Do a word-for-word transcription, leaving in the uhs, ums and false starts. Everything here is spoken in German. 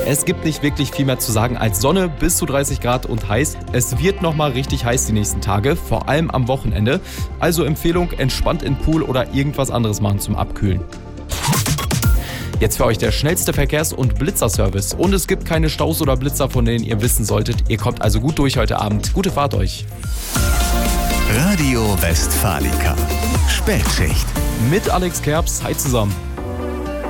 Es gibt nicht wirklich viel mehr zu sagen als Sonne, bis zu dreißig Grad und heiß. Es wird nochmal richtig heiß die nächsten Tage, vor allem am Wochenende. Also Empfehlung, entspannt in den Pool oder irgendwas anderes machen zum Abkühlen. Jetzt für euch der schnellste Verkehrs- und Blitzerservice. Und es gibt keine Staus oder Blitzer, von denen ihr wissen solltet. Ihr kommt also gut durch heute Abend. Gute Fahrt euch. Radio Westfalica. Spätschicht. Mit Alex Kerbs. Hi zusammen.